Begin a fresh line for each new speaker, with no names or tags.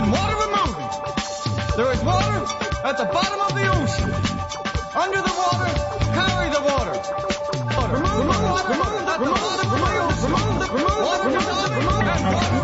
and water removed. There is water at the bottom of the ocean. Under the water, carry the water. Remove the water at the bottom of the ocean. Remove the water, remove the water,